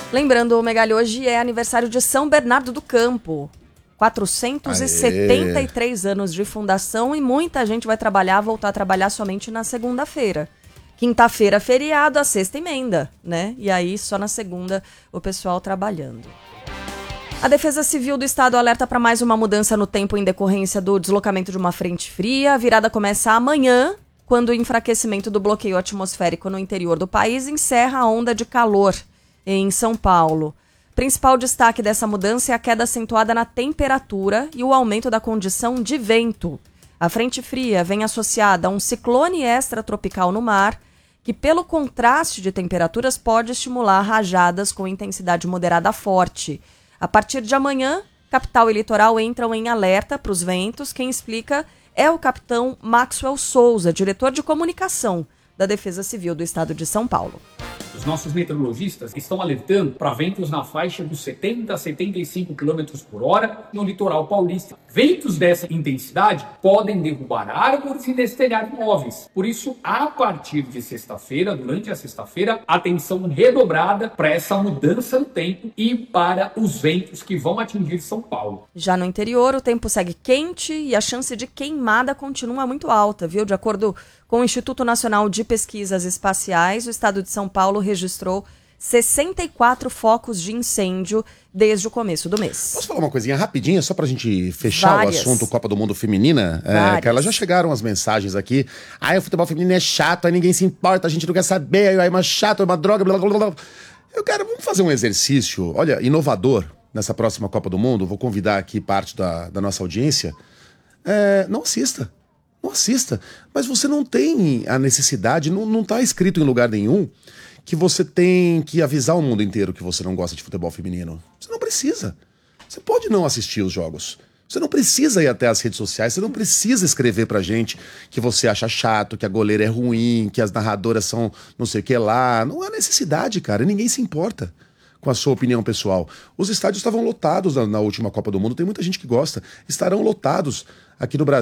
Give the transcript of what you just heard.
Lembrando, Megali, hoje é aniversário de São Bernardo do Campo. 473 anos de fundação e muita gente vai voltar a trabalhar somente na segunda-feira. Quinta-feira, feriado, a sexta emenda, né? E aí, só na segunda, o pessoal trabalhando. A Defesa Civil do Estado alerta para mais uma mudança no tempo em decorrência do deslocamento de uma frente fria. A virada começa amanhã, quando o enfraquecimento do bloqueio atmosférico no interior do país encerra a onda de calor em São Paulo. Principal destaque dessa mudança é a queda acentuada na temperatura e o aumento da condição de vento. A frente fria vem associada a um ciclone extratropical no mar, que pelo contraste de temperaturas pode estimular rajadas com intensidade moderada a forte. A partir de amanhã, capital e litoral entram em alerta para os ventos. Quem explica é o capitão Maxwell Souza, diretor de comunicação da Defesa Civil do Estado de São Paulo. Os nossos meteorologistas estão alertando para ventos na faixa dos 70 a 75 km por hora no litoral paulista. Ventos dessa intensidade podem derrubar árvores e destelhar imóveis. Por isso, a partir de sexta-feira, durante a sexta-feira, atenção redobrada para essa mudança no tempo e para os ventos que vão atingir São Paulo. Já no interior, o tempo segue quente e a chance de queimada continua muito alta, viu? De acordo com o Instituto Nacional de Pesquisas Espaciais, o estado de São Paulo registrou 64 focos de incêndio desde o começo do mês. Posso falar uma coisinha rapidinha, só pra gente fechar o assunto Copa do Mundo Feminina? Que elas já chegaram as mensagens aqui. O futebol feminino é chato, aí ninguém se importa, a gente não quer saber, aí é uma chato, é uma droga, blá, blá, blá. Vamos fazer um exercício, olha, inovador, nessa próxima Copa do Mundo. Vou convidar aqui parte da nossa audiência. Não assista. Não assista. Mas você não tem a necessidade, não tá escrito em lugar nenhum que você tem que avisar o mundo inteiro que você não gosta de futebol feminino. Você não precisa. Você pode não assistir os jogos. Você não precisa ir até as redes sociais, você não precisa escrever pra gente que você acha chato, que a goleira é ruim, que as narradoras são não sei o que lá. Não há necessidade, cara. Ninguém se importa com a sua opinião pessoal. Os estádios estavam lotados na última Copa do Mundo, tem muita gente que gosta. Estarão lotados aqui no Brasil.